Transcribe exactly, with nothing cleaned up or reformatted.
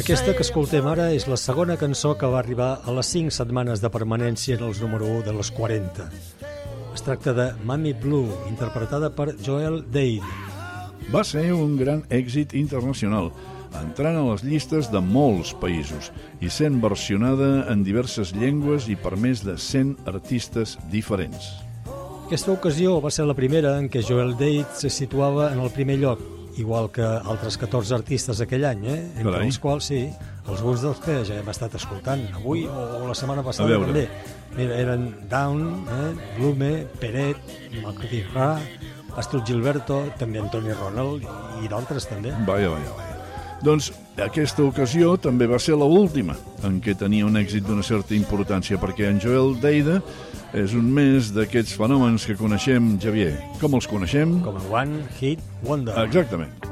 Aquesta que escoltem ara és la segona cançó que va arribar a les cinc setmanes de permanència en els número u de les quaranta. Es tracta de Mami Blue, interpretada per Joel Dade. Va ser un gran èxit internacional, entrant a les llistes de molts països i sent versionada en diverses llengües i per més de cent artistes diferents. Aquesta ocasió va ser la primera en què Joel Dade se situava en el primer lloc, igual que altres catorze artistes aquell any, eh? entre Carai. els quals, sí, alguns dels que ja hem estat escoltant avui o la setmana passada també. Mira, eren Down, eh? Blume, Peret, Marty Ra, Astrid Gilberto, també Anthony Ronald i d'altres també. Vaja, vaja, vaja. Doncs aquesta ocasió també va ser l'última en què tenia un èxit d'una certa importància, perquè en Joel Dade és un més d'aquests fenòmens que coneixem, Xavier. Com els coneixem? Com a One Hit Wonder. Exactament.